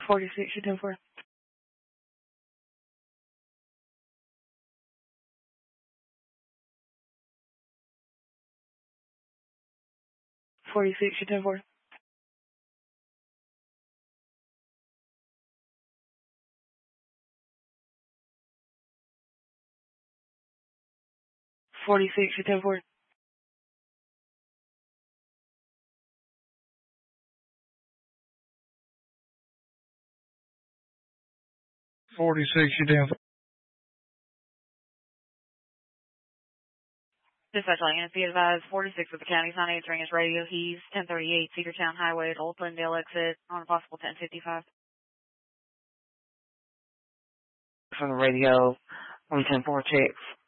46, you 10-4. 46, you 10-4. 46, you 10-4. Dispatch line, be advised, 46 with the county's 98 ring is radio. He's 1038 Cedartown Highway, Old Glendale exit on a possible 1055. From the radio, 110-4 checks.